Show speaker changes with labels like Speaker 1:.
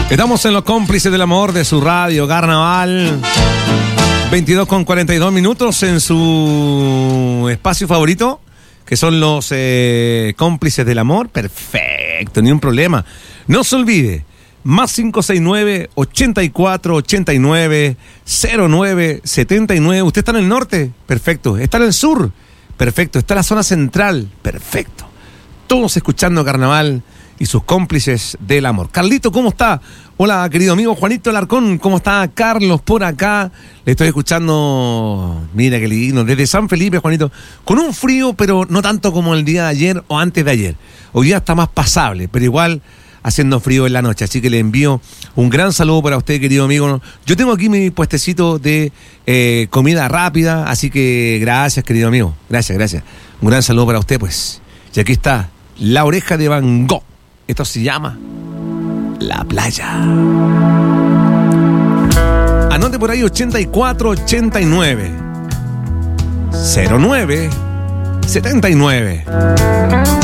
Speaker 1: Estamos en los cómplices del amor de su radio Carnaval. 22:42 en su espacio favorito, que son los cómplices del amor. Perfecto, ni un problema. No se olvide, más 569-8489-0979. ¿Usted está en el norte? Perfecto. ¿Está en el sur? Perfecto. ¿Está en la zona central? Perfecto. Todos escuchando Carnaval y sus cómplices del amor. Carlito, ¿cómo está? Hola, querido amigo Juanito Alarcón, ¿cómo está? Carlos, por acá. Le estoy escuchando, mira qué lindo, desde San Felipe, Juanito, con un frío, pero no tanto como el día de ayer o antes de ayer. Hoy día está más pasable, pero igual haciendo frío en la noche, así que le envío un gran saludo para usted, querido amigo. Yo tengo aquí mi puestecito de comida rápida, así que gracias, querido amigo. Gracias. Un gran saludo para usted, pues. Y aquí está La Oreja de Van Gogh. Esto se llama La Playa. Anote por ahí 8489 09 79.